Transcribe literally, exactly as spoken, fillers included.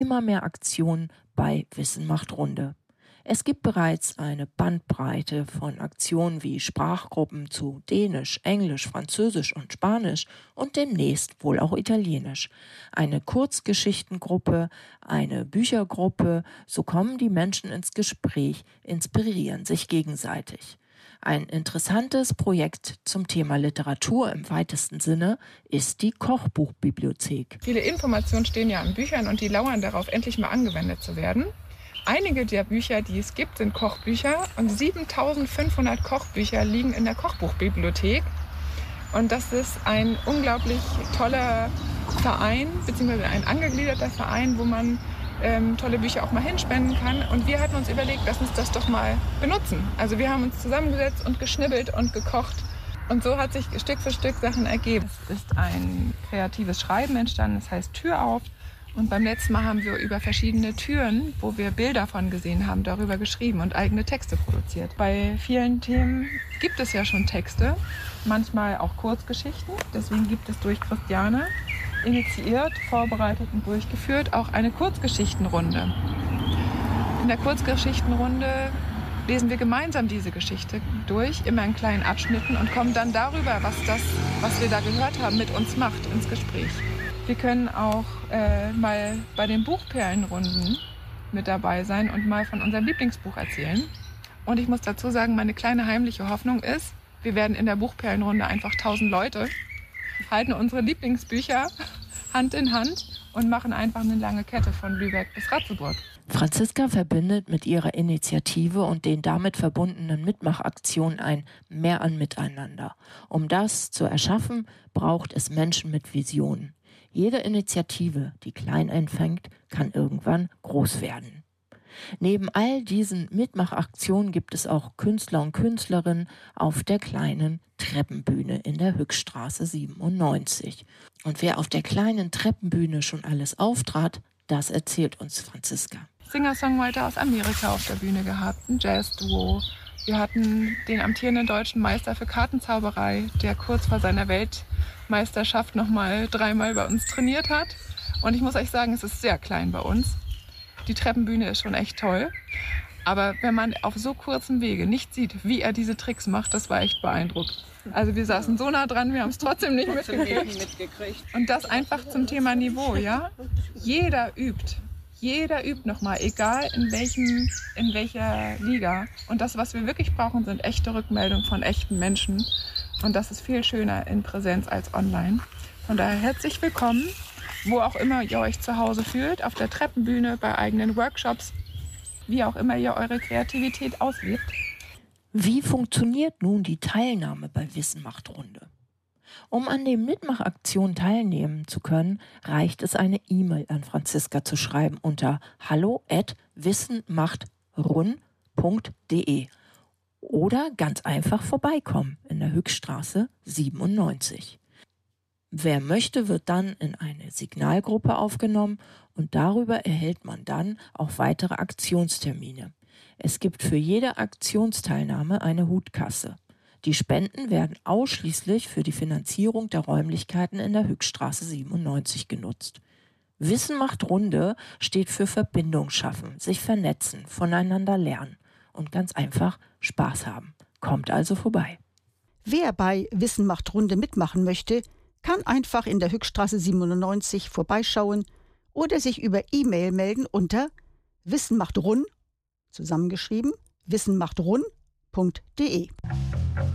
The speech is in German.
immer mehr Aktionen bei Wissen macht Runde. Es gibt bereits eine Bandbreite von Aktionen wie Sprachgruppen zu Dänisch, Englisch, Französisch und Spanisch und demnächst wohl auch Italienisch. Eine Kurzgeschichtengruppe, eine Büchergruppe, so kommen die Menschen ins Gespräch, inspirieren sich gegenseitig. Ein interessantes Projekt zum Thema Literatur im weitesten Sinne ist die Kochbuchbibliothek. Viele Informationen stehen ja in Büchern und die lauern darauf, endlich mal angewendet zu werden. Einige der Bücher, die es gibt, sind Kochbücher und siebentausendfünfhundert Kochbücher liegen in der Kochbuchbibliothek. Und das ist ein unglaublich toller Verein, beziehungsweise ein angegliederter Verein, wo man ähm, tolle Bücher auch mal hinspenden kann. Und wir hatten uns überlegt, lass uns das doch mal benutzen. Also wir haben uns zusammengesetzt und geschnibbelt und gekocht. Und so hat sich Stück für Stück Sachen ergeben. Es ist ein kreatives Schreiben entstanden, das heißt Tür auf. Und beim letzten Mal haben wir über verschiedene Türen, wo wir Bilder von gesehen haben, darüber geschrieben und eigene Texte produziert. Bei vielen Themen gibt es ja schon Texte, manchmal auch Kurzgeschichten. Deswegen gibt es durch Christiane initiiert, vorbereitet und durchgeführt auch eine Kurzgeschichtenrunde. In der Kurzgeschichtenrunde lesen wir gemeinsam diese Geschichte durch, immer in kleinen Abschnitten und kommen dann darüber, was das, was wir da gehört haben, mit uns macht, ins Gespräch. Wir können auch äh, mal bei den Buchperlenrunden mit dabei sein und mal von unserem Lieblingsbuch erzählen. Und ich muss dazu sagen, meine kleine heimliche Hoffnung ist, wir werden in der Buchperlenrunde einfach tausend Leute, halten unsere Lieblingsbücher Hand in Hand und machen einfach eine lange Kette von Lübeck bis Ratzeburg. Franziska verbindet mit ihrer Initiative und den damit verbundenen Mitmachaktionen ein Mehr an Miteinander. Um das zu erschaffen, braucht es Menschen mit Visionen. Jede Initiative, die klein anfängt, kann irgendwann groß werden. Neben all diesen Mitmachaktionen gibt es auch Künstler und Künstlerinnen auf der kleinen Treppenbühne in der Hückstraße siebenundneunzig. Und wer auf der kleinen Treppenbühne schon alles auftrat, das erzählt uns Franziska. Singer-Songwriter aus Amerika auf der Bühne gehabt, ein Jazz-Duo. Wir hatten den amtierenden deutschen Meister für Kartenzauberei, der kurz vor seiner Weltmeisterschaft noch mal dreimal bei uns trainiert hat. Und ich muss euch sagen, es ist sehr klein bei uns. Die Treppenbühne ist schon echt toll. Aber wenn man auf so kurzem Wege nicht sieht, wie er diese Tricks macht, das war echt beeindruckend. Also wir saßen so nah dran, wir haben es trotzdem nicht mitgekriegt. Und das einfach zum Thema Niveau, ja? Jeder übt. Jeder übt nochmal, egal in, welchem, in welcher Liga. Und das, was wir wirklich brauchen, sind echte Rückmeldungen von echten Menschen. Und das ist viel schöner in Präsenz als online. Von daher herzlich willkommen, wo auch immer ihr euch zu Hause fühlt, auf der Treppenbühne, bei eigenen Workshops, wie auch immer ihr eure Kreativität auslebt. Wie funktioniert nun die Teilnahme bei Wissen macht Runde? Um an den Mitmachaktionen teilnehmen zu können, reicht es, eine E-Mail an Franziska zu schreiben unter hallo at wissenmachtrun punkt de oder ganz einfach vorbeikommen in der Hückstraße siebenundneunzig. Wer möchte, wird dann in eine Signalgruppe aufgenommen und darüber erhält man dann auch weitere Aktionstermine. Es gibt für jede Aktionsteilnahme eine Hutkasse. Die Spenden werden ausschließlich für die Finanzierung der Räumlichkeiten in der Hückstraße siebenundneunzig genutzt. Wissen macht Runde steht für Verbindung schaffen, sich vernetzen, voneinander lernen und ganz einfach Spaß haben. Kommt also vorbei. Wer bei Wissen macht Runde mitmachen möchte, kann einfach in der Hückstraße siebenundneunzig vorbeischauen oder sich über E-Mail melden unter wissenmachtrun, zusammengeschrieben, wissenmachtrun punkt de.